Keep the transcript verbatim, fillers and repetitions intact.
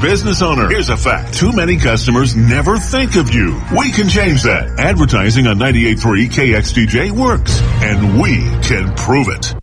business owner. Here's a fact. Too many customers never think of you. We can change that. Advertising on ninety-eight point three K X D J works, and we can prove it.